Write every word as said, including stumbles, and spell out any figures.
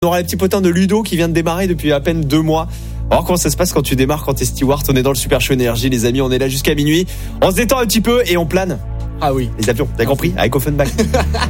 On aura les petits potins de Ludo qui vient de démarrer depuis à peine deux mois. Alors comment ça se passe quand tu démarres, quand t'es steward? On est dans le Super Show Énergie, les amis, on est là jusqu'à minuit. On se détend un petit peu et on plane. Ah oui. Les avions, t'as compris? Avec Offenbach.